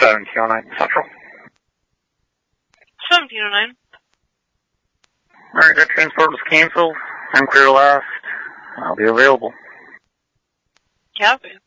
1709 Central. 1709. Alright, that transport was canceled. I'm clear to last. I'll be available. Copy.